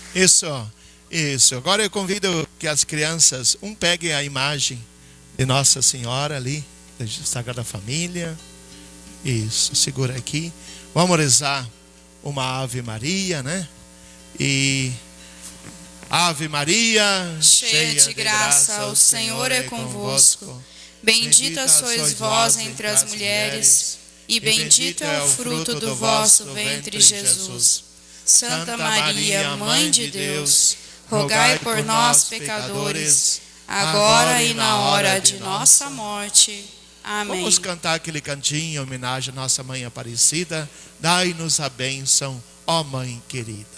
Isso, isso. Agora eu convido que as crianças, peguem a imagem de Nossa Senhora ali, da Sagrada Família. Isso, segura aqui. Vamos rezar uma Ave Maria, né? E Ave Maria, cheia de graça, o Senhor é convosco. Bendita sois vós entre as mulheres, e bendito é o fruto do vosso ventre, Jesus. Santa Maria, Mãe de Deus, rogai por nós, pecadores, agora e na hora de nossa morte. Amém. Vamos cantar aquele cantinho em homenagem à nossa Mãe Aparecida. Dai-nos a bênção, ó Mãe querida.